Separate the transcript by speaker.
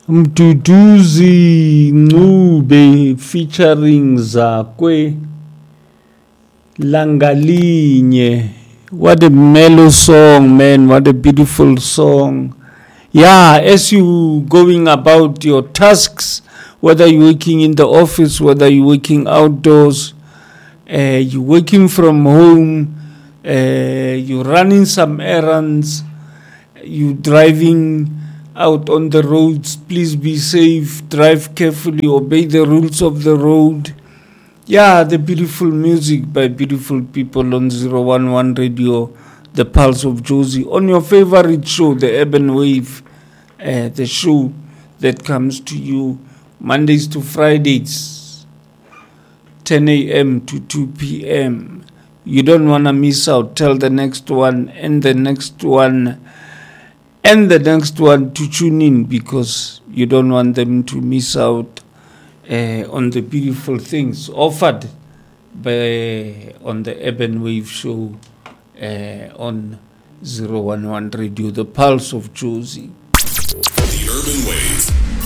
Speaker 1: Mduduzi Ncube featuring Zakwe Langalinye. What a mellow song, man. What a beautiful song. Yeah, as you going about your tasks, whether you're working in the office, whether you're working outdoors, you're working from home, you're running some errands, you're driving out on the roads, please be safe, drive carefully, obey the rules of the road. Yeah, the beautiful music by beautiful people on 011 Radio, the Pulse of Jozi, on your favorite show, the Urban Wave, the show that comes to you Mondays to Fridays, 10 a.m. to 2 p.m. You don't want to miss out. Tell the next one and the next one and the next one to tune in, because you don't want them to miss out on the beautiful things offered on the Urban Wave show on 011 Radio, the Pulse of Jozi.
Speaker 2: The Urban Wave.